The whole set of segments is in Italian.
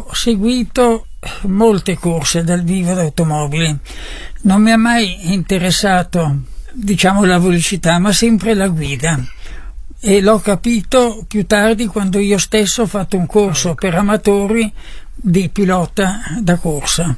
ho seguito molte corse dal vivo d'automobili. Non mi ha mai interessato, diciamo, la velocità, ma sempre la guida. E l'ho capito più tardi quando io stesso ho fatto un corso per amatori di pilota da corsa.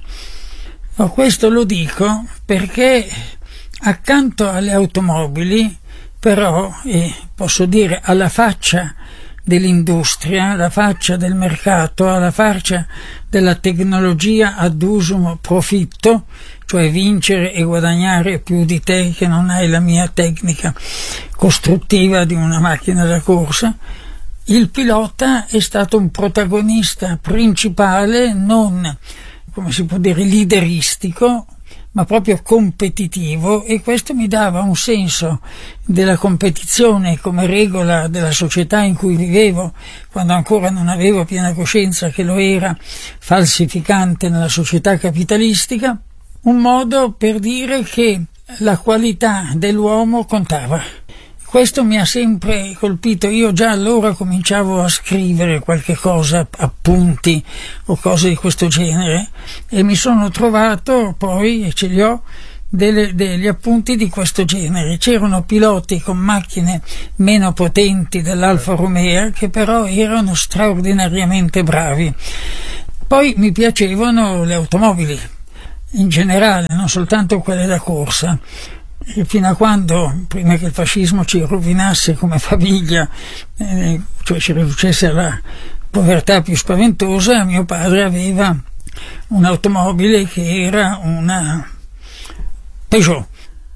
Questo lo dico perché accanto alle automobili, però, posso dire alla faccia dell'industria, alla faccia del mercato, alla faccia della tecnologia ad usum profitto, cioè vincere e guadagnare più di te che non hai la mia tecnica costruttiva di una macchina da corsa, il pilota è stato un protagonista principale, non, come si può dire, lideristico, ma proprio competitivo, e questo mi dava un senso della competizione come regola della società in cui vivevo, quando ancora non avevo piena coscienza che lo era falsificante nella società capitalistica, un modo per dire che la qualità dell'uomo contava. Questo mi ha sempre colpito. Io già allora cominciavo a scrivere qualche cosa, appunti o cose di questo genere, e mi sono trovato poi, e ce li ho, degli appunti di questo genere. C'erano piloti con macchine meno potenti dell'Alfa Romeo che però erano straordinariamente bravi. Poi mi piacevano le automobili in generale, non soltanto quelle da corsa. E fino a quando, prima che il fascismo ci rovinasse come famiglia, cioè ci riducesse alla povertà più spaventosa, mio padre aveva un'automobile che era una Peugeot,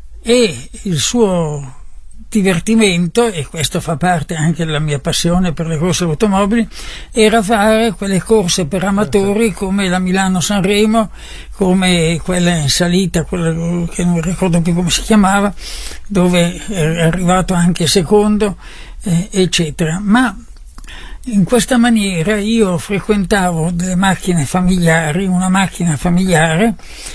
e il suo divertimento, e questo fa parte anche della mia passione per le corse automobili, era fare quelle corse per amatori come la Milano-Sanremo, come quella in salita, quella che non ricordo più come si chiamava, dove è arrivato anche secondo, eccetera. Ma in questa maniera io frequentavo delle macchine familiari, una macchina familiare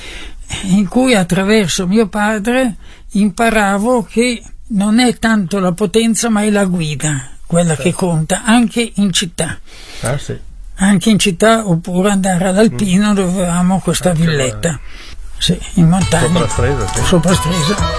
in cui attraverso mio padre imparavo che non è tanto la potenza ma è la guida quella che conta, anche in città. Sì. Anche in città, oppure andare all'Alpino dove avevamo questa villetta, sì, in montagna, sopra Stresa, sì. Sopra Stresa.